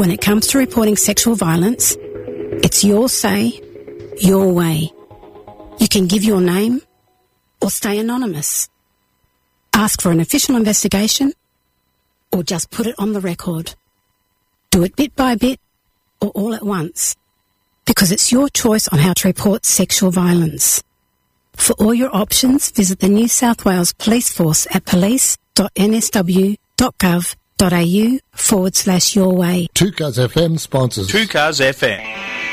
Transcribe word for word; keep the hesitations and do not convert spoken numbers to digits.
When it comes to reporting sexual violence, it's your say, your way. You can give your name or stay anonymous. Ask for an official investigation or just put it on the record. Do it bit by bit or all at once, because it's your choice on how to report sexual violence. For all your options, visit the New South Wales Police Force at police.nsw.gov.au forward slash your way. Two Cars F M sponsors. Two Cars F M.